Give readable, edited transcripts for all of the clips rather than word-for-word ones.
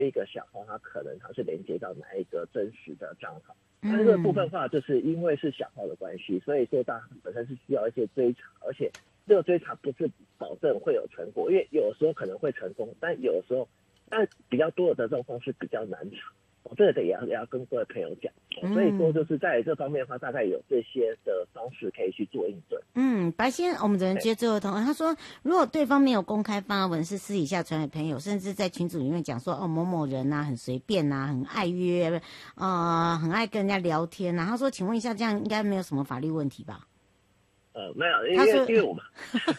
一个小号它可能它是连接到哪一个真实的账号。但是这个部分的话，就是因为是小号的关系，所以说它本身是需要一些追查，而且这个追查不是保证会有成果，因为有时候可能会成功，但有时候但比较多的这种方式比较难查。这个也要跟各位朋友讲，所以说就是在这方面的话，大概有这些的方式可以去做应对。 白先，我们只能接最后通，他说，如果对方没有公开发文，是私底下传给朋友，甚至在群组里面讲说，某某人啊很随便啊，很爱约，很爱跟人家聊天啊，他说，请问一下，这样应该没有什么法律问题吧？ 没有，因为我们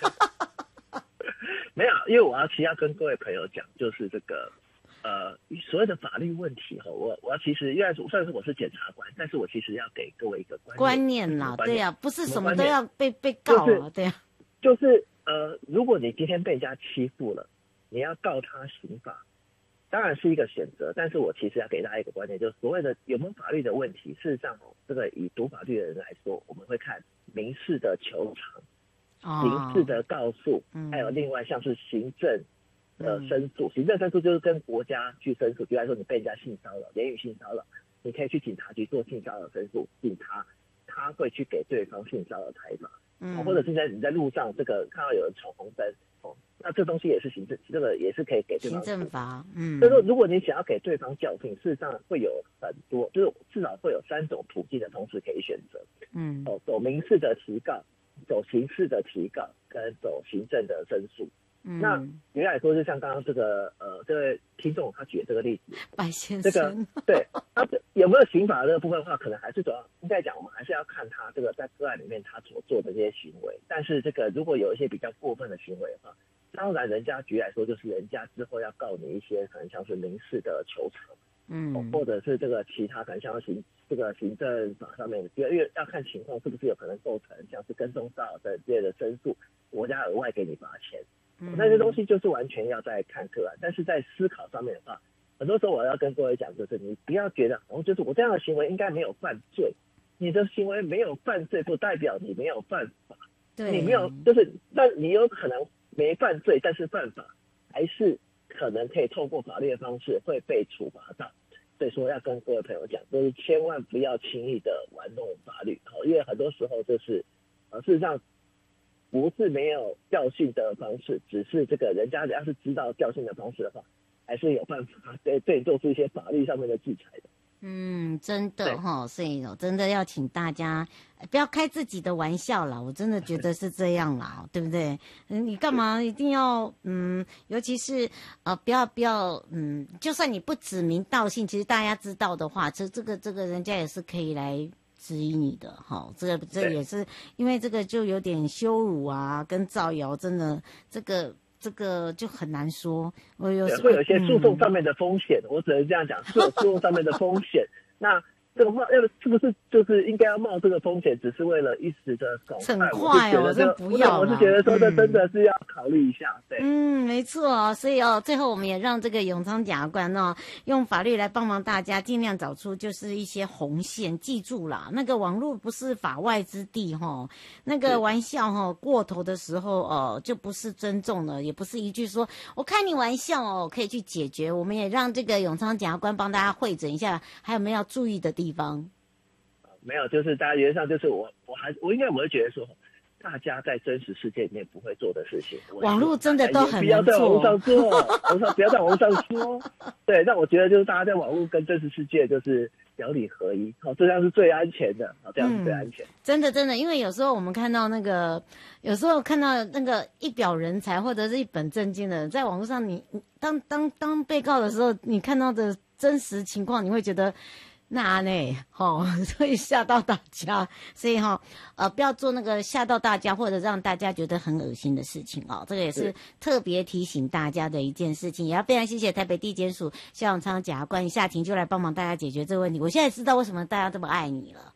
没有，因为我其实要跟各位朋友讲，就是这个。所谓的法律问题我要其实虽然是我是检察官，但是我其实要给各位一个观念啦， 对呀，不是什么都要被告啊，对呀， 就是如果你今天被人家欺负了，你要告他刑法，当然是一个选择，但是我其实要给大家一个观念，就是所谓的有没有法律的问题，事实上这个以读法律的人来说，我们会看民事的求偿、刑事的告诉，还有另外像是行政申诉，行政申诉就是跟国家去申诉，比如说你被人家性骚扰，言语性骚扰，你可以去警察局做性骚扰申诉，警察他会去给对方性骚扰裁罚，或者是你在路上这个看到有人闯红灯，那这东西也是行政，这个也是可以给对方行政罚， 所以说如果你想要给对方教训，事实上会有很多，就是至少会有3种途径的同时可以选择，走民事的提告，走刑事的提告，跟走行政的申诉。那举例来说，就像刚刚这位听众他举的这个例子， 白先生， 这个对他有没有刑法的这个部分的话，可能还是主要应该讲，我们还是要看他这个在个案里面他所做的这些行为。但是这个如果有一些比较过分的行为的话，当然人家举例来说，就是人家之后要告你一些可能像是民事的求偿，或者是这个其他可能像这个行政法上面的，因为要看情况是不是有可能构成像是跟踪骚扰的这类的申诉，国家额外给你罚钱。那些东西就是完全要再看个案，但是在思考上面的话，很多时候我要跟各位讲，就是你不要觉得就是我这样的行为应该没有犯罪，你的行为没有犯罪不代表你没有犯法， 对， 你没有但你有可能没犯罪，但是犯法还是可能可以透过法律的方式会被处罚到。所以说要跟各位朋友讲，就是千万不要轻易的玩弄法律，因为很多时候就是事实上不是没有教训的方式，只是这个人家要是知道教训的方式的话，还是有办法对你做出一些法律上面的制裁的。 真的所以真的要请大家不要开自己的玩笑啦，我真的觉得是这样啦，对不对？你干嘛一定要尤其是不要就算你不指名道姓，其实大家知道的话，这个人家也是可以来质疑你的这也是因为这个就有点羞辱啊，跟造谣，真的这个就很难说。会有一些诉讼上面的风险，我只能这样讲，是有诉讼上面的风险。那这个是不是就是应该要冒这个风险，只是为了一时的爽快？ 我真不要。 我是觉得说这真的是要考虑一下。对， 没错。所以最后我们也让这个永昌检察官用法律来帮忙大家，尽量找出就是一些红线。记住啦，那个网络不是法外之地那个玩笑过头的时候就不是尊重了，也不是一句说我开你玩笑可以去解决。我们也让这个永昌检察官帮大家汇诊一下，还有没有要注意的地方。 没有，就是大家原则上就是我应该我会觉得说，大家在真实世界里面不会做的事情， 网络真的都很难做， 不要在网络上做，不要在网络上说。对，那我觉得就是大家在网络跟真实世界就是表里合一，这样是最安全的，这样是最安全。 真的，因为有时候我们看到有时候看到那个一表人才或者是一本正经的人，在网络上你当被告的时候，你看到的真实情况，你会觉得。那呢，所以吓到大家，所以不要做那个吓到大家或者让大家觉得很恶心的事情这个也是特别提醒大家的一件事情。也要非常谢谢台北地检署萧永昌检察官夏庭就来帮忙大家解决这个问题。我现在知道为什么大家这么爱你了。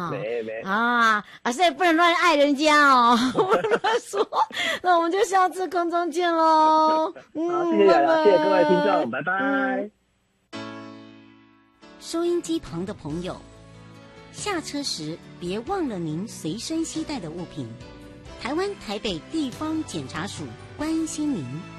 所以不能乱爱人家不能乱说。那我们就下次空中见喽。 好，谢谢雅雅，谢谢各位听众，拜拜。 收音机旁的朋友，下车时别忘了您随身携带的物品。台湾台北地方检察署关心您。